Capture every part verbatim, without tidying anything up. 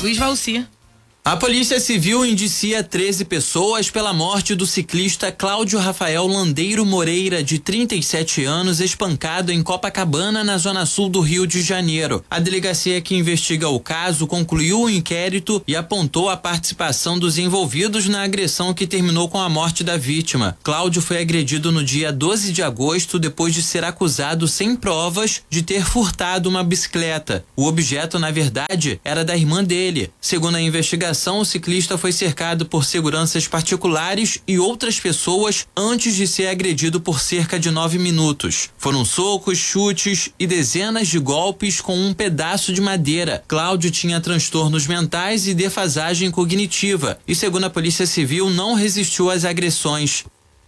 Luiz Valci. A Polícia Civil indicia treze pessoas pela morte do ciclista Cláudio Rafael Landeiro Moreira, de trinta e sete anos, espancado em Copacabana, na zona sul do Rio de Janeiro. A delegacia que investiga o caso concluiu o inquérito e apontou a participação dos envolvidos na agressão que terminou com a morte da vítima. Cláudio foi agredido no dia doze de agosto depois de ser acusado sem provas de ter furtado uma bicicleta. O objeto, na verdade, era da irmã dele. Segundo a investigação, o ciclista foi cercado por seguranças particulares e outras pessoas antes de ser agredido por cerca de nove minutos. Foram socos, chutes e dezenas de golpes com um pedaço de madeira. Cláudio tinha transtornos mentais e defasagem cognitiva e, segundo a Polícia Civil, não resistiu às agressões.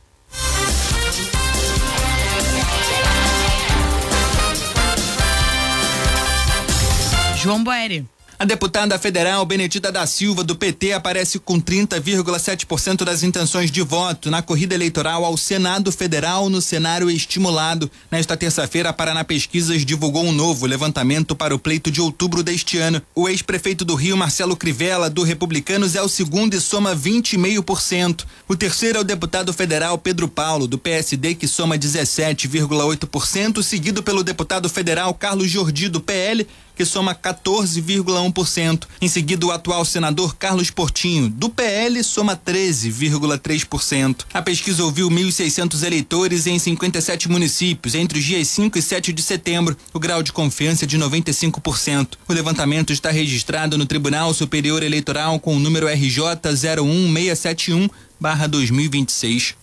João Boeri. A deputada federal Benedita da Silva, do P T, aparece com trinta vírgula sete por cento das intenções de voto na corrida eleitoral ao Senado Federal no cenário estimulado. Nesta terça-feira, a Paraná Pesquisas divulgou um novo levantamento para o pleito de outubro deste ano. O ex-prefeito do Rio, Marcelo Crivella, do Republicanos, é o segundo e soma vinte vírgula cinco por cento. O terceiro é o deputado federal Pedro Paulo, do P S D, que soma dezessete vírgula oito por cento, seguido pelo deputado federal Carlos Jordi, do P L, que soma quatorze vírgula um por cento. Em seguida, o atual senador Carlos Portinho, do P L, soma treze vírgula três por cento. A pesquisa ouviu mil e seiscentos eleitores em cinquenta e sete municípios entre os dias cinco e sete de setembro. O grau de confiança é de noventa e cinco por cento. O levantamento está registrado no Tribunal Superior Eleitoral com o número R J zero um seis sete um barra dois mil e vinte e seis.